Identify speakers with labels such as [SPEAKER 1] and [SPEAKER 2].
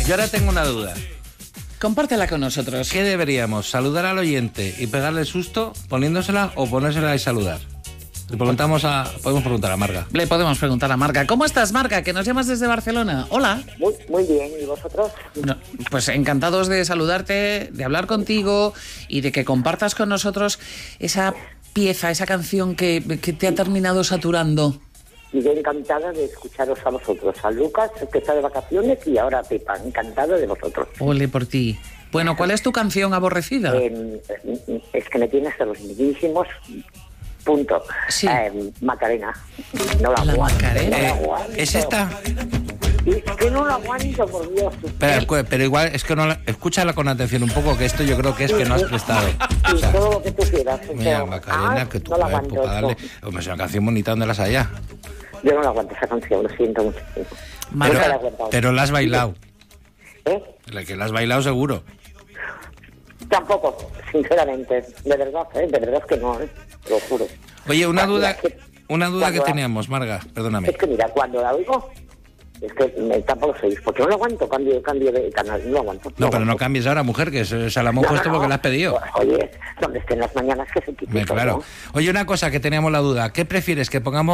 [SPEAKER 1] Yo ahora tengo una duda.
[SPEAKER 2] Compártela con nosotros.
[SPEAKER 1] ¿Qué deberíamos? ¿Saludar al oyente y pegarle susto poniéndosela o ponérsela y saludar? Podemos preguntar a Marga.
[SPEAKER 2] Le podemos preguntar a Marga. ¿Cómo estás, Marga? Que nos llamas desde Barcelona. Hola.
[SPEAKER 3] Muy bien, ¿y vosotros?
[SPEAKER 2] Bueno, pues encantados de saludarte, de hablar contigo y de que compartas con nosotros esa pieza, esa canción que te ha terminado saturando.
[SPEAKER 3] Y yo encantada de escucharos a vosotros, a Lucas, que está de vacaciones, y ahora a Pepa, encantada de vosotros.
[SPEAKER 2] Ole por ti. Bueno, ¿cuál es tu canción aborrecida?
[SPEAKER 3] Es que me tienes a los mismísimos. Punto.
[SPEAKER 2] Sí.
[SPEAKER 3] Macarena. No la
[SPEAKER 2] La
[SPEAKER 3] aguanto.
[SPEAKER 2] Macarena.
[SPEAKER 3] No la aguanto.
[SPEAKER 1] ¿Es esta?
[SPEAKER 3] Es que no la aguanto, por Dios.
[SPEAKER 1] Pero igual es que no la... Escúchala con atención un poco, que esto yo creo que es que no has prestado.
[SPEAKER 3] Sí, todo lo que tú quieras.
[SPEAKER 1] Mira, Macarena, que tú
[SPEAKER 3] no la
[SPEAKER 1] puedes
[SPEAKER 3] aguanto.
[SPEAKER 1] darle... Hombre, es una canción bonita, ¿dónde las haya?
[SPEAKER 3] Yo no la aguanto esa canción, lo siento mucho.
[SPEAKER 2] Marga,
[SPEAKER 3] Nunca la he aguantado.
[SPEAKER 1] Pero la has bailado.
[SPEAKER 3] ¿Eh?
[SPEAKER 1] La que la has bailado seguro.
[SPEAKER 3] Tampoco, sinceramente. De verdad que no, lo juro.
[SPEAKER 1] Oye, una
[SPEAKER 3] Mira,
[SPEAKER 1] duda que
[SPEAKER 3] cuando
[SPEAKER 1] teníamos, Marga, perdóname.
[SPEAKER 3] Es que mira, cuando la oigo, es que me tapo los oídos, porque no lo aguanto, cambio de canal, no lo aguanto.
[SPEAKER 1] No, pero no
[SPEAKER 3] aguanto.
[SPEAKER 1] cambies ahora, mujer, que se la hemos puesto porque la has pedido.
[SPEAKER 3] Oye, donde estén las mañanas que se quiten.
[SPEAKER 1] Claro.
[SPEAKER 3] ¿no?
[SPEAKER 1] Oye, una cosa que teníamos la duda. ¿Qué prefieres, que pongamos